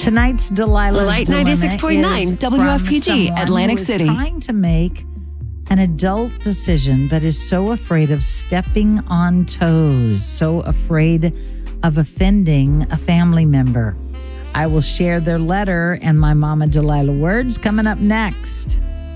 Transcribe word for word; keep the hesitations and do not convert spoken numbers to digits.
Tonight's Delilah's Light Dilemma ninety-six point nine is W F P G, from someone Atlantic who is City. trying to make an adult decision, but is so afraid of stepping on toes, so afraid of offending a family member. I will share their letter and my Mama Delilah words coming up next.